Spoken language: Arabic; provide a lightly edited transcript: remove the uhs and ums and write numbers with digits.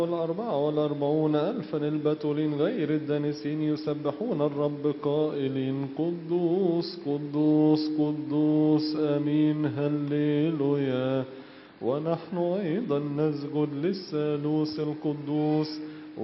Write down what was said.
و44,000 البتولين غير الدانسين يسبحون الرب قائلين قدوس قدوس قدوس آمين هللويا. ونحن أيضا نسجد للثالوث القدوس